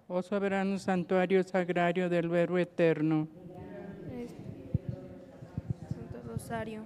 Oh soberano santuario sagrario del Verbo eterno, Santo Rosario,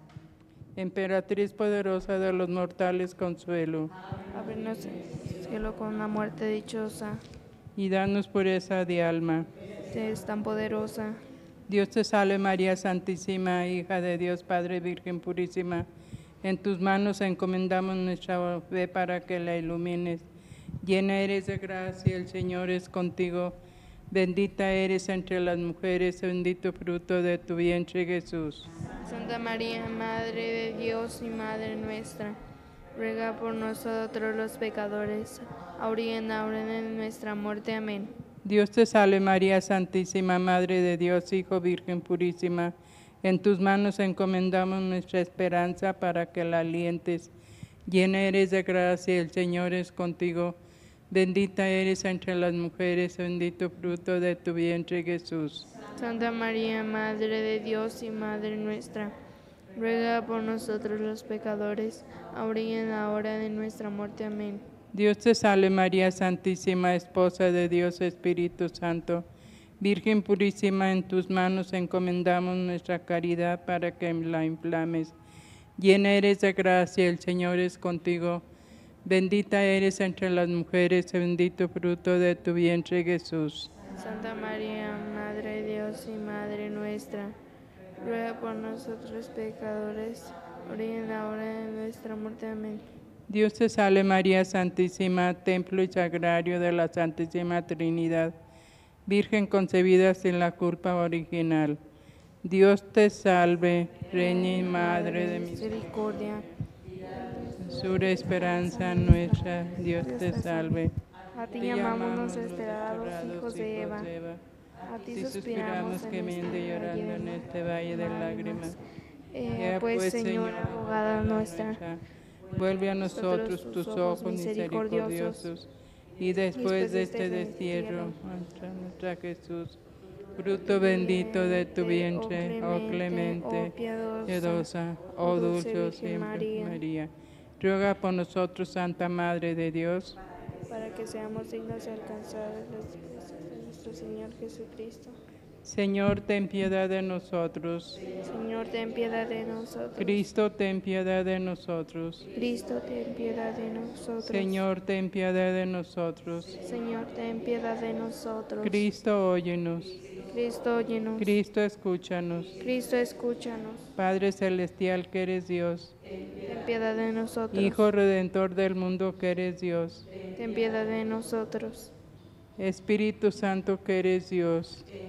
emperatriz poderosa de los mortales consuelo, ábrenos el cielo con una muerte dichosa. y danos pureza de alma. Usted es tan poderosa. Dios te salve María Santísima, hija de Dios Padre Virgen purísima. En tus manos encomendamos nuestra fe para que la ilumines. Llena eres de gracia, el Señor es contigo. Bendita eres entre las mujeres, bendito fruto de tu vientre Jesús. Santa María, Madre de Dios y Madre nuestra, ruega por nosotros los pecadores, ahora y en la hora de nuestra muerte. Amén. Dios te salve María Santísima, Madre de Dios, Hijo Virgen purísima. En tus manos encomendamos nuestra esperanza para que la alientes. Llena eres de gracia, el Señor es contigo. Bendita eres entre las mujeres, bendito fruto de tu vientre Jesús. Santa María, Madre de Dios y Madre nuestra, ruega por nosotros los pecadores, ahora y en la hora de nuestra muerte. Amén. Dios te salve María Santísima, Esposa de Dios Espíritu Santo. Virgen purísima, en tus manos encomendamos nuestra caridad para que la inflames. Llena eres de gracia, el Señor es contigo. Bendita eres entre las mujeres, bendito fruto de tu vientre Jesús. Santa María, Madre de Dios y Madre nuestra, ruega por nosotros pecadores, ahora y en la hora de nuestra muerte. Amén. Dios te salve María Santísima, templo y sagrario de la Santísima Trinidad, Virgen concebida sin la culpa original. Dios te salve, Reina y Madre de misericordia, misura, esperanza nuestra, Dios te salve. a ti llamamos los desterrados hijos de Eva, a ti Si suspiramos gemiendo y llorando en este valle de lágrimas. Pues Señora, abogada nuestra, vuelve a nosotros tus ojos misericordiosos, y después de este destierro, nuestra Jesús, fruto bendito de tu vientre, oh clemente, piadosa, oh dulce siempre María. Ruega por nosotros, Santa Madre de Dios, para que seamos dignos de alcanzar las promesas de nuestro Señor Jesucristo. Señor, ten piedad de nosotros. Señor, ten piedad de nosotros. Cristo, ten piedad de nosotros. Cristo, ten piedad de nosotros. Señor, ten piedad de nosotros. Señor, ten piedad de nosotros. Cristo, óyenos. Cristo, óyenos. Cristo, escúchanos. Cristo, escúchanos. Padre celestial que eres Dios. Ten piedad de nosotros. Hijo redentor del mundo que eres Dios. Ten piedad de nosotros. Espíritu Santo que eres Dios.